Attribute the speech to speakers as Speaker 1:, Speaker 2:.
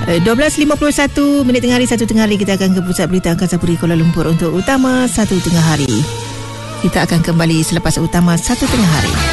Speaker 1: 12.51 minit tengah hari, 1 tengah hari kita akan ke Pusat Berita Angkasa Puri Kuala Lumpur untuk Utama 1 tengah hari. Kita akan kembali selepas Utama 1 tengah hari.